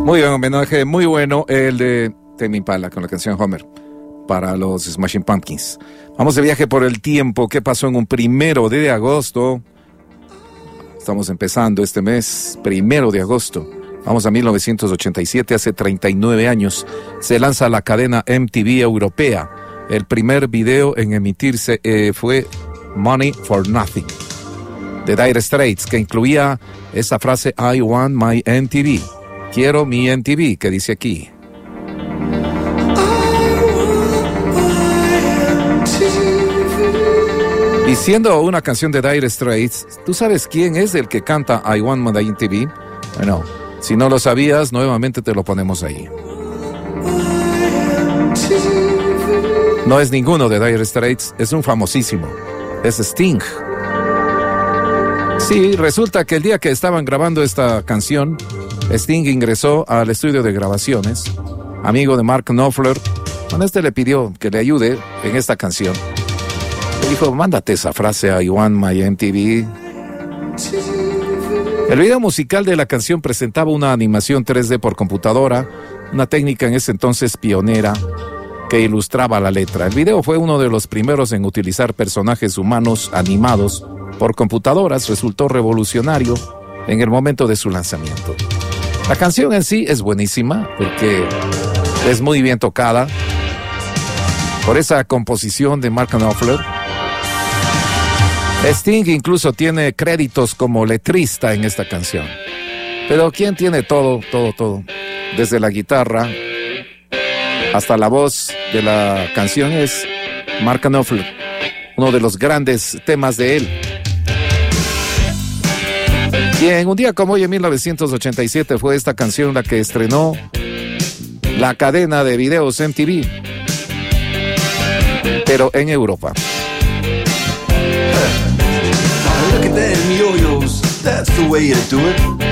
Muy buen homenaje, muy bueno el de Tame Impala con la canción Homer para los Smashing Pumpkins. Vamos de viaje por el tiempo. ¿Qué pasó en un 1 de agosto? Estamos empezando este mes, 1 de agosto. Vamos a 1987, hace 39 años. Se lanza la cadena MTV europea. El primer video en emitirse fue Money for Nothing, de Dire Straits, que incluía esa frase I want my MTV. Quiero mi MTV, que dice aquí. Y siendo una canción de Dire Straits, ¿tú sabes quién es el que canta I want my MTV? Bueno, si no lo sabías, nuevamente te lo ponemos ahí. No es ninguno de Dire Straits, es un famosísimo. Es Sting. Sí, resulta que el día que estaban grabando esta canción, Sting ingresó al estudio de grabaciones, amigo de Mark Knopfler. Bueno, le pidió que le ayude en esta canción. Le dijo, mándate esa frase a I want my MTV. El video musical de la canción presentaba una animación 3D por computadora, una técnica en ese entonces pionera que ilustraba la letra. El video fue uno de los primeros en utilizar personajes humanos animados por computadoras. Resultó revolucionario en el momento de su lanzamiento. La canción en sí es buenísima porque es muy bien tocada por esa composición de Mark Knopfler. Sting incluso tiene créditos como letrista en esta canción. Pero ¿quién tiene todo? Desde la guitarra hasta la voz de la canción es Mark Knopfler, uno de los grandes temas de él. Y en un día como hoy, en 1987, fue esta canción la que estrenó la cadena de videos MTV, pero en Europa. Look at them yo-yos, that's the way you do it.